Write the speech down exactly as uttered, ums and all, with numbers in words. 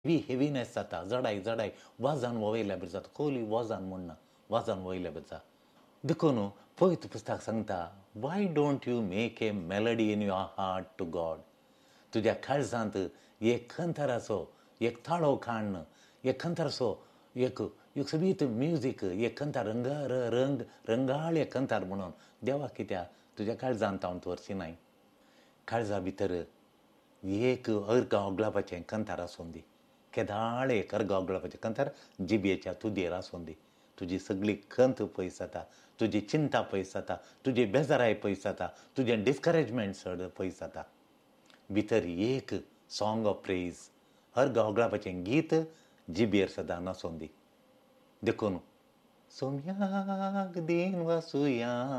Heavy heaviness जाता, जडाय जडाय वाजान वयल्या बी जाता, खोली वाजान म्हणना वाजान वयल्या बी जाता. देखून पवित्र पुस्तक सांगता, why don't you make a melody in your heart to God. तुज्या काळजांत एक खंतर असो, एक थाळो काडणं, एक खंतर असो, एक एक सवीत म्युजीक, एक खंतर रंग रंग रंगाळ खंतर म्हणून देवा कित्या तुज्या काळजांत हांव दवरचिनाय. काळजा भितर एक अर्ग ओगलापाचें खंतर आसूं दी, केदाळ एक अर्ग ओगलापाचें खंतर जिबयेच्या तुदयेर आसूं दी. तुजी सगळी खंत पयस जाता, तुजी चिंता पयस जाता, तुजी बेजाराय पयस जाता, तुजें डिस्करेजमेंट सगळें पयस जाता. भितर एक सॉंग ऑफ प्रेज, अर्ग ओगलापाचें गीत जिबयेर सदां आसूं दी. देखून सोम्याक दिन वासुया